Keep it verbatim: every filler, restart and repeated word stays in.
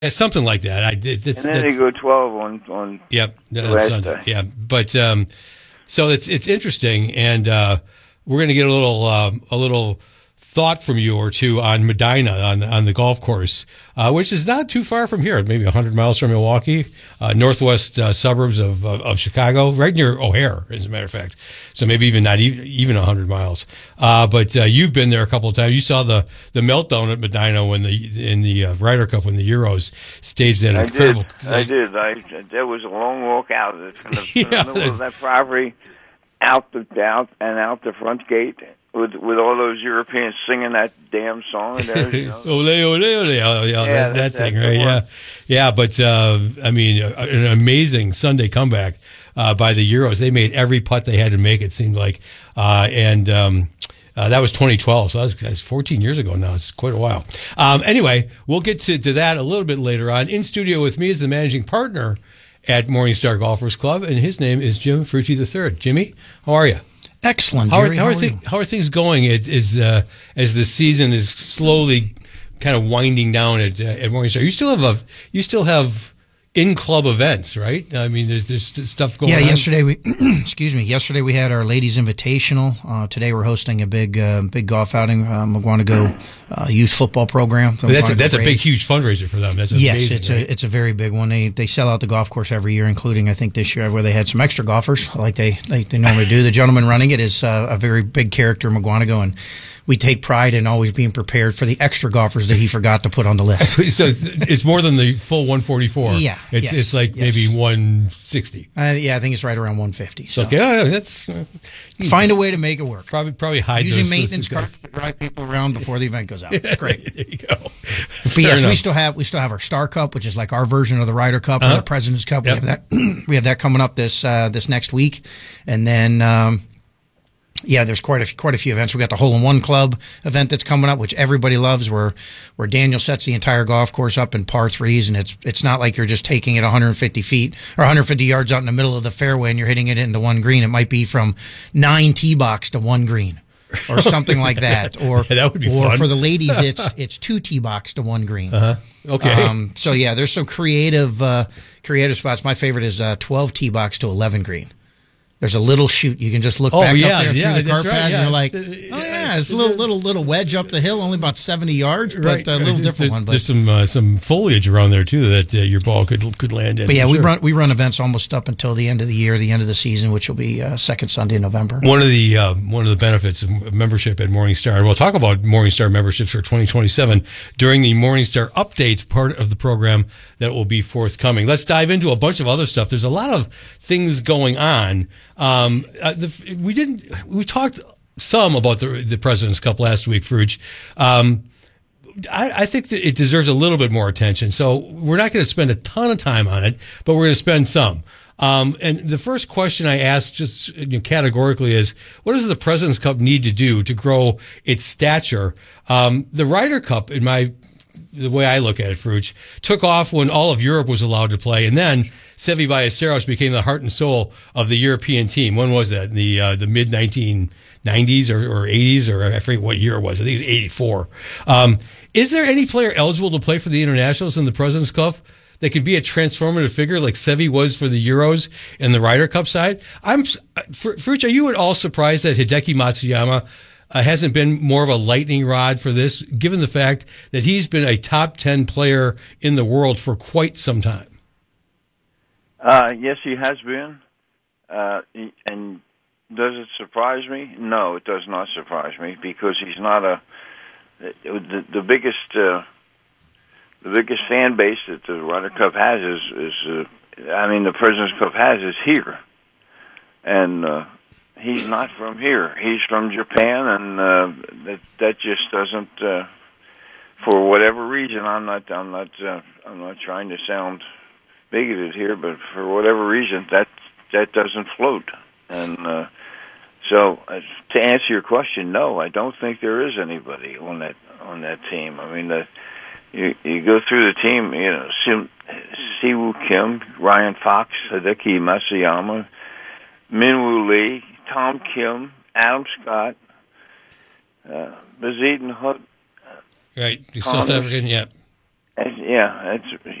Yeah, something like that. I did. And then they go twelve on on. Yep, the on last Sunday. day. Yeah, but um, so it's it's interesting, and uh, we're going to get a little uh, a little thought from you or two on Medina on on the golf course, uh, which is not too far from here, maybe one hundred miles from Milwaukee, uh, northwest uh, suburbs of, of of Chicago, right near O'Hare, as a matter of fact. So maybe even not even even one hundred miles. Uh, but uh, you've been there a couple of times. You saw the, the meltdown at Medina when the in the uh, Ryder Cup when the Euros staged that I incredible. did. I did. I there was a long walk out of the, the, Yeah, the middle of that property, out the out and out the front gate. With with all those Europeans singing that damn song in there, you know? ole, ole, ole, yeah, Yeah, that, that that's- thing, that's right? the Yeah, one. yeah. But uh, I mean, uh, an amazing Sunday comeback uh, by the Euros. They made every putt they had to make. It seemed like, uh, and um, uh, that was twenty twelve. So that was, that's fourteen years ago now. It's quite a while. Um, anyway, we'll get to, to that a little bit later on. In studio with me is the managing partner at Morningstar Golfers Club, and his name is Jim Frucci the third. Jimmy, how are you? Excellent, How are, Jerry. how, are How are thi- you? how are things going it, is, uh, as the season is slowly kind of winding down at, uh, at Morningstar? You still have a, you still have in club events, right? I mean, there's, there's st- stuff going Yeah, on. yesterday we excuse me. Yesterday we had our ladies invitational. Uh, today we're hosting a big uh, big golf outing. Uh, Mugwanago uh, youth football program. The But that's a, Mugwanago that's a big, Braves. huge fundraiser for them. That's Yes, amazing, it's right? a it's a very big one. They they sell out the golf course every year, including I think this year where they had some extra golfers like they like they normally do. The gentleman running it is uh, a very big character, Mugwanago, and we take pride in always being prepared for the extra golfers that he forgot to put on the list. So it's more than the full one forty-four. Yeah, It's, yes, it's like yes. maybe one sixty. Uh, yeah, I think it's right around one fifty. So Okay, yeah, that's uh, find a way to make it work. probably probably hide Using those- maintenance those cars to drive people around before the event goes out. It's great. There you go. But Fair yes, we enough. still have we still have our Star Cup, which is like our version of the Ryder Cup Uh-huh. or the President's Cup. Yep. We have that we have that coming up this uh, this next week, and then um, yeah, there's quite a few, quite a few events. We got the Hole in One Club event that's coming up, which everybody loves, where where Daniel sets the entire golf course up in par threes, and it's it's not like you're just taking it one hundred fifty feet or one hundred fifty yards out in the middle of the fairway and you're hitting it into one green. It might be from nine tee box to one green. Or something like that, or Yeah, that would be or fun. for the ladies, it's it's two tee box to one green. Uh-huh. Okay. Um, so yeah, there's some creative uh, creative spots. My favorite is uh, twelve tee box to eleven green. There's a little chute. You can just look Oh, back yeah, up there yeah, through the that's car right, pad, yeah. and you're like, Uh, oh yeah, it's a little little little wedge up the hill, only about seventy yards, but a little There's- different one. But, There's some uh, some foliage around there too that uh, your ball could could land in. but yeah, for we sure. run we run events almost up until the end of the year, the end of the season, which will be uh, second Sunday in November. One of the uh, one of the benefits of membership at Morningstar, and we'll talk about Morningstar memberships for twenty twenty-seven during the Morningstar Updates part of the program that will be forthcoming. Let's dive into a bunch of other stuff. There's a lot of things going on. Um, uh, the, we didn't. We talked some about the the President's Cup last week, Fruge. Um, I, I think that it deserves a little bit more attention. So we're not going to spend a ton of time on it, but we're going to spend some. Um, and the first question I ask, just you know, categorically, is what does the President's Cup need to do to grow its stature? Um, the Ryder Cup, in my the way I look at it, Fruge, took off when all of Europe was allowed to play, and then Seve Ballesteros became the heart and soul of the European team. When was that? In the uh, the mid nineteen nineties or, or eighties, or I forget what year it was. I think it was eighty-four. Um, is there any player eligible to play for the internationals in the President's Cup that could be a transformative figure like Seve was for the Euros and the Ryder Cup side? I'm Fruge, are you at all surprised that Hideki Matsuyama uh, hasn't been more of a lightning rod for this, given the fact that he's been a top ten player in the world for quite some time? Uh, yes, he has been. Uh, he- and does it surprise me? No, it does not surprise me because he's not a the, the biggest uh, the biggest fan base that the Ryder Cup has is is uh, I mean the President's Cup has is here, and uh, he's not from here. He's from Japan, and uh, that that just doesn't. Uh, for whatever reason, I'm not I'm not uh, I'm not trying to sound bigoted here, but for whatever reason, that that doesn't float. And uh, so, uh, to answer your question, no, I don't think there is anybody on that on that team. I mean, the, you you go through the team, you know, Sim, Siwoo Kim, Ryan Fox, Hideki Matsuyama, Minwoo Lee, Tom Kim, Adam Scott, uh, Bezuidenhout, Right, the South Connors. African, yeah. And, yeah, it's